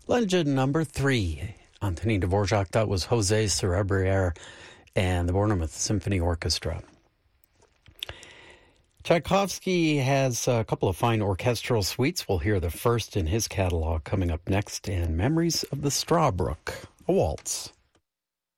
Legend number 3. Anthony Dvorak, that was Jose Cerebriere and the Bournemouth Symphony Orchestra. Tchaikovsky has a couple of fine orchestral suites. We'll hear the first in his catalog coming up next, and Memories of the Strawbrook, a waltz.